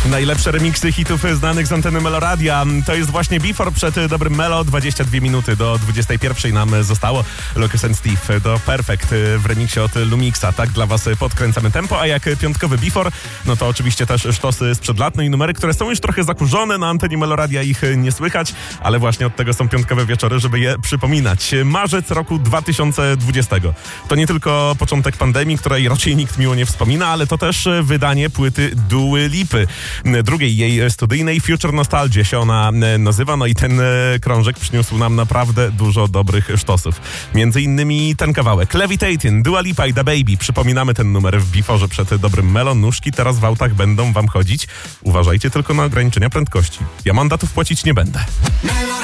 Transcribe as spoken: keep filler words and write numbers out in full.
Najlepsze remiksy hitów znanych z anteny Meloradia. To jest właśnie Before przed dobrym Melo. dwadzieścia dwie minuty do dwudziestej pierwszej nam zostało. Lucas and Steve to Perfect w remiksie od Lumixa. Tak dla was podkręcamy tempo, a jak piątkowy Before, no to oczywiście też sztosy sprzed lat, no i numery, które są już trochę zakurzone. Na antenie Meloradia ich nie słychać, ale właśnie od tego są piątkowe wieczory, żeby je przypominać. Marzec roku dwa tysiące dwudziestego. To nie tylko początek pandemii, której raczej nikt miło nie wspomina, ale to też wydanie płyty Dua Lipy. Drugiej jej studyjnej, Future Nostalgia się ona nazywa, no i ten krążek przyniósł nam naprawdę dużo dobrych sztosów. Między innymi ten kawałek Levitating, Dua Lipa i DaBaby. Przypominamy ten numer w Beforze przed dobrym Melo. Nóżki teraz w autach będą wam chodzić. Uważajcie tylko na ograniczenia prędkości. Ja mandatów płacić nie będę.